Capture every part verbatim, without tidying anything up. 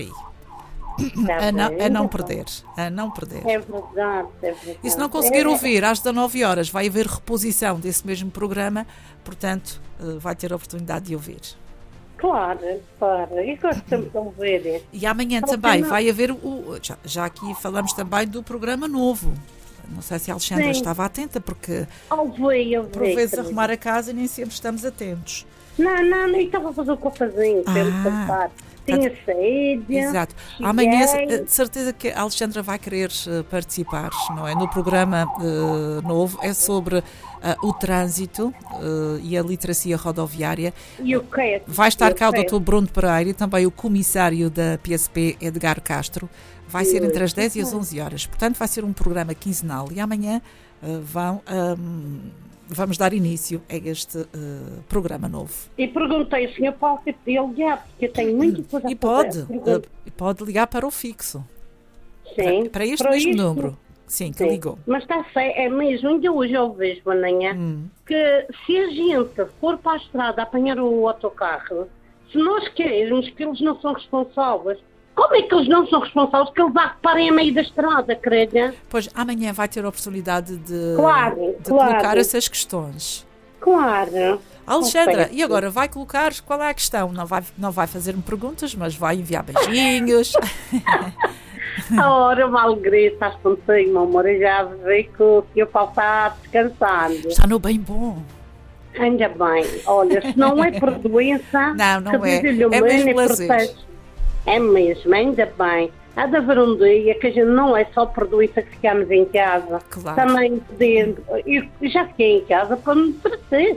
Tá A não, bem, a não tá perder. A não perder. É verdade, é verdade. E se não conseguir É- ouvir às dezanove horas, vai haver reposição desse mesmo programa, portanto, eh, vai ter a oportunidade de ouvir. Claro, claro. E gosto sempre de ouvir. E amanhã Só que também não- vai haver o. Já, já aqui falamos também do programa novo. Não sei se a Alexandra Sim. estava atenta, porque Ouvi, ouvi. por vezes também. arrumar a casa e nem sempre estamos atentos. Não, não, nem estava a fazer o cofazinho para me Ah, passar. Tinha saído. Exato. cheguei. Amanhã, eh, de certeza que a Alexandra vai querer eh, participar, não é? No programa eh, novo, é sobre eh, o trânsito eh, e a literacia rodoviária. E o quê? Vai estar E cá o quê? doutor Bruno Pereira e também o comissário da P S P, Edgar Castro. Vai ser entre as dez e as onze horas. Portanto, vai ser um programa quinzenal. E amanhã eh, vão, ahm, vamos dar início a este eh, programa novo. E perguntei ao senhor Paulo se podia ligar, porque eu tenho muita coisa E a pode, fazer. Pergunto- eh, pode ligar para o fixo. Sim. Para este mesmo isto- número. Sim, que Sim. ligou. Mas está certo, é mesmo, ainda hoje eu vejo amanhã Hum. que se a gente for para a estrada apanhar o autocarro, se nós queremos que eles não são responsáveis, como é que eles não são responsáveis que eles parem a meio da estrada, creia? Pois amanhã vai ter a oportunidade de, Claro, de claro. colocar essas questões. Claro. Alexandra, Confesso. e agora vai colocar qual é a questão? Não vai, não vai fazer-me perguntas, mas vai enviar beijinhos. Ora, uma alegria, estás contigo, meu amor. Eu já vi que o senhor Paulo está descansando. Está no bem bom. Ainda bem. Olha, se não é por doença, Não, não que é. diz-lhe o É bem mesmo e lazer. protege. É mesmo, ainda bem. Há de haver um dia que a gente não é só por doença que ficamos em casa. Claro. Também poder. Eu já fiquei em casa para me divertir.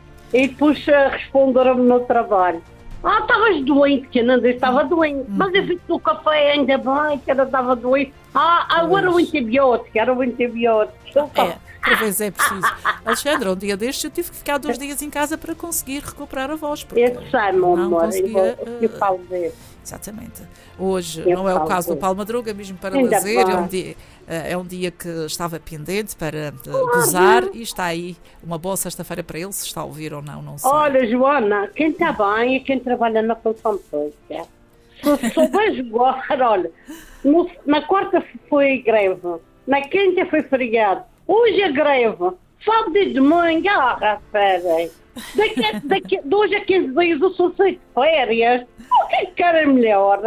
E depois eh, responderam-me no trabalho. Ah, estavas doente, que eu não estava doente. Mas eu fiz no café, ainda bem que ela estava doente. Ah, agora o Pois. antibiótico, era o antibiótico. É, por vezes é preciso. Alexandra, um dia destes eu tive que ficar dois dias em casa para conseguir recuperar a voz. Porque Eu sei, meu não amor, eu, conseguia, vou, eh, eu falo dele. Exatamente. Hoje Eu não é o falo caso do dele. Paulo Madruga, mesmo para Ainda lazer. É bem. um, dia, eh, é um dia que estava pendente para eh, gozar e está aí uma boa sexta-feira para ele, se está a ouvir ou não, não sei. Olha, Joana, quem está bem é quem trabalha na função pública. Se souberes jogar, olha, no- na quarta foi greve, na quinta foi feriado, hoje é greve, sábado e domingo, ah, rapaz, daqui, a- daqui, de hoje a quinze dias eu sou seis de férias, o que é que querem melhor?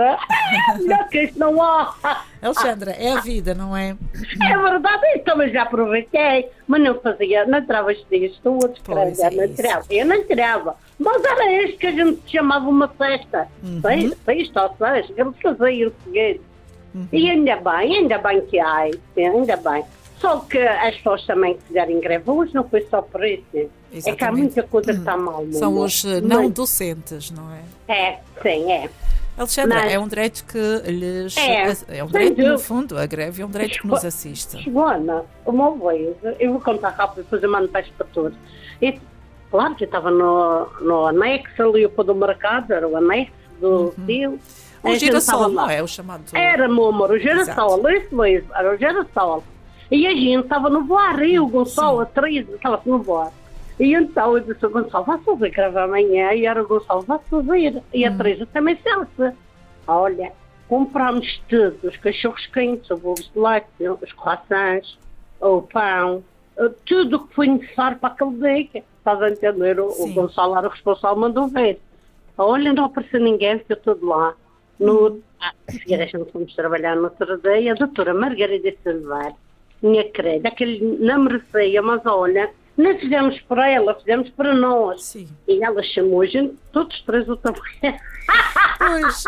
É melhor que isso não há. Alexandra, é a vida, não é? É verdade, eu também já aproveitei, mas não fazia, não tirava os dias todos, Pois credo, é não isso. tirava, eu não tirava, mas era este que a gente chamava uma festa, Uhum. Fe- festa ou seja, ele fazia o seguinte, Uhum. e ainda bem, ainda bem que há, sim, ainda bem, só que as pessoas também que fizeram greve hoje não foi só por isso, é que há Exatamente. muita coisa que está mal no São mundo. os eh, não Mas- docentes, não é? É, sim, é. Alexandra, Mas- é um direito que lhes. É, É, um sem direito, no dúvida. fundo, a greve é um direito que nos assiste. Joana, uma vez, eu vou contar rápido, depois eu mando para todos. E, claro que eu estava no, no anexo ali, o pôr do mercado, era o anexo do rio. O A gente girassol, estava lá. não é? O chamado. Era, meu amor, o girassol, isso mesmo, era o girassol. E a gente estava no voar, eu, o Gonçalo, a Teresa, estava-se no voar. E então eu disse ao Gonçalo, vai fazer greve amanhã, e era o Gonçalo, vai fazer. E a Teresa também se olha, comprámos tudo, os cachorros quentes, os bolos de leite, os croissants, o pão, eh, tudo o que foi necessário para aquele dia. Estás a entender? O, o Sim. Gonçalo era o responsável, mandou ver. Olha, não apareceu ninguém, ficou tudo lá. No, ah, e a gente fomos trabalhar no outro dia, a doutora Margarida Silveira, minha querida, aquele não merecia, mas olha, não fizemos para ela, fizemos para nós. Sim. E ela chamou a gente, todos três outra vez. Pois.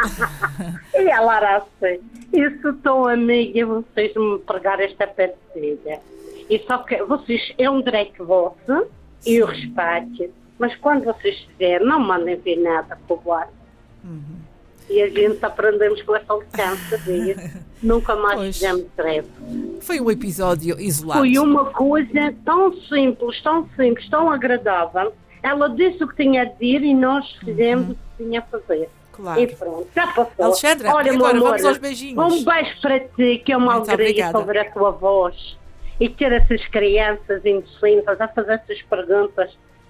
E ela era assim, isso tão amiga, vocês me pregar esta partida. E só que vocês, é um direito vosso, e eu respeito, mas quando vocês fizerem, não mandem ver nada para o ar. Uhum. E a gente aprendemos com essa lição, sabia? Nunca mais Pois. fizemos greve. Foi um episódio isolado. Foi uma coisa tão simples, tão simples, tão agradável. Ela disse o que tinha a dizer e nós fizemos o que tinha a fazer. Claro. E pronto, já passou. Alexandra, Olha, e agora meu amor, vamos aos beijinhos. Um beijo para ti, que é uma Muito alegria obrigada. ouvir a tua voz. E ter essas crianças inocentes a fazer essas perguntas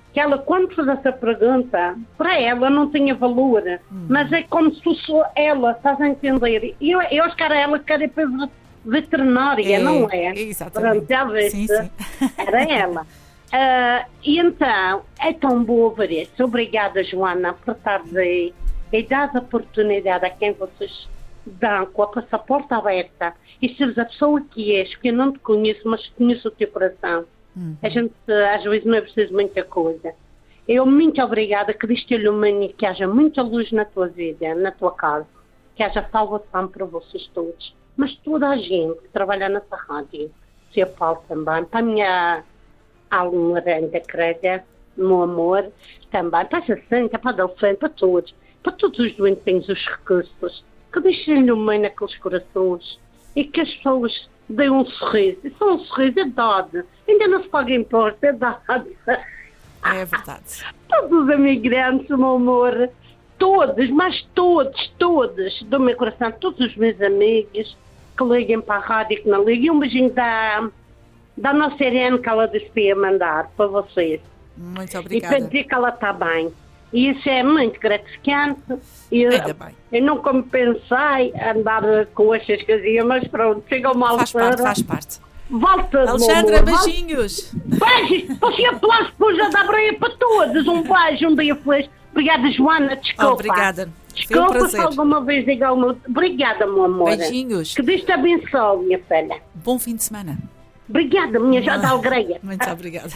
que ela, quando fez essa pergunta, para ela não tinha valor, hum. mas é como se fosse ela, estás a entender? E eu, eu acho que era ela que era veterinária, é, não é? Exatamente. Pronto, já viste? Sim, sim. Era ela. Uh, e então, é tão boa ver isso. Obrigada, Joana, por estares aí e dar a oportunidade a quem vocês dão com a passaporte aberta e seres a pessoa que és, que eu não te conheço, mas conheço o teu coração. Uhum. A gente, às vezes, não é preciso muita coisa. Eu, muito obrigada, que Cristo ilumine, que haja muita luz na tua vida, na tua casa, que haja salvação para vocês todos. Mas toda a gente que trabalha nessa rádio, o seu Paulo também, para a minha aluna Aranda Crega, meu amor, também, para a Jacinta, para a Delfim, para todos, para todos os doentes, os recursos, que deixem ilumine aqueles corações e que as pessoas deem um sorriso. E só um sorriso é dado. Ainda não se paga imposto, é dado. É verdade. Todos os imigrantes, meu amor, todos, mas todos, todos, do meu coração, todos os meus amigos que liguem para a rádio, que não liguem. E um beijinho da, da nossa Irene, que ela disse que ia mandar para vocês. Muito obrigada. E para dizer que ela está bem. E isso é muito gratificante. E eu, Ainda bem. Eu nunca me pensei andar com estas casinhas, mas pronto, chega uma faz altura. Parte, faz parte. Volta, Alexandra, beijinhos. Beijos. Você aplauso depois já dá para ir para todos. Um beijo, um dia feliz. Obrigada, Joana. Desculpa. Obrigada. Desculpa se alguma vez diga uma... Obrigada, meu amor. Beijinhos. Que Deus te abençoe, minha filha. Bom fim de semana. Obrigada, minha já da alegria. Muito obrigada.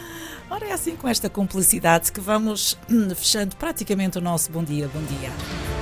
Ora, é assim com esta cumplicidade que vamos fechando praticamente o nosso Bom Dia, Bom Dia.